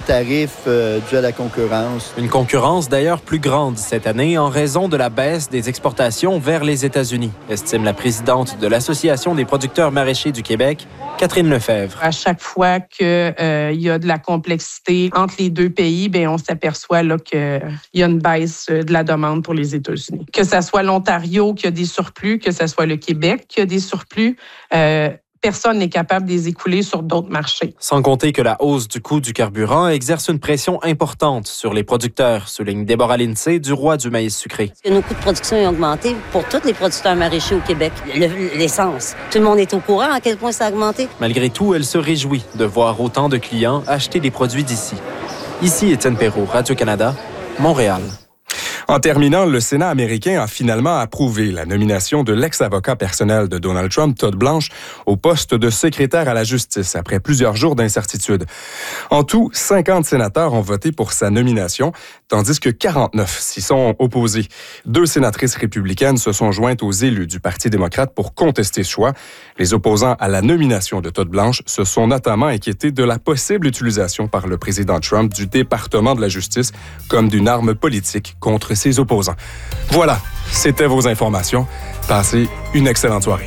tarifs dus à la concurrence. Une concurrence d'ailleurs plus grande cette année en raison de la baisse des exportations vers les États-Unis, estime la présidente de l'Association des producteurs maraîchers du Québec, Catherine Lefebvre. À chaque fois qu'il y a de la complexité entre les deux pays, bien, on s'aperçoit là, qu'il y a une baisse de la demande pour les États-Unis. Que ce soit l'Ontario qui a des surplus, que ce soit le Québec qui a des surplus, personne n'est capable de les écouler sur d'autres marchés. Sans compter que la hausse du coût du carburant exerce une pression importante sur les producteurs, souligne Déborah Lindsay du Roi du maïs sucré. Parce que nos coûts de production ont augmenté pour tous les producteurs maraîchers au Québec. L'essence. Tout le monde est au courant à quel point ça a augmenté. Malgré tout, elle se réjouit de voir autant de clients acheter des produits d'ici. Ici Étienne Perrault, Radio-Canada, Montréal. En terminant, le Sénat américain a finalement approuvé la nomination de l'ex-avocat personnel de Donald Trump, Todd Blanche, au poste de secrétaire à la justice après plusieurs jours d'incertitude. En tout, 50 sénateurs ont voté pour sa nomination, tandis que 49 s'y sont opposés. 2 sénatrices républicaines se sont jointes aux élus du Parti démocrate pour contester ce choix. Les opposants à la nomination de Todd Blanche se sont notamment inquiétés de la possible utilisation par le président Trump du département de la justice comme d'une arme politique contre ses opposants. Voilà, c'était vos informations. Passez une excellente soirée.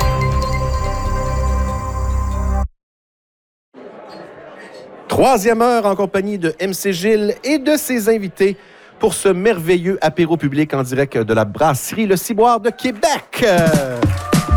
Troisième heure en compagnie de MC Gilles et de ses invités pour ce merveilleux apéro public en direct de la brasserie Le Ciboire de Québec.